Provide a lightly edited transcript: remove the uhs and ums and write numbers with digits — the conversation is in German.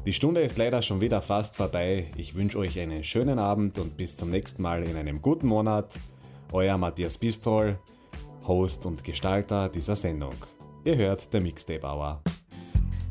Die Stunde ist leider schon wieder fast vorbei. Ich wünsche euch einen schönen Abend und bis zum nächsten Mal in einem guten Monat. Euer Matthias Pistrol, Host und Gestalter dieser Sendung. Ihr hört der Mixtape Hour.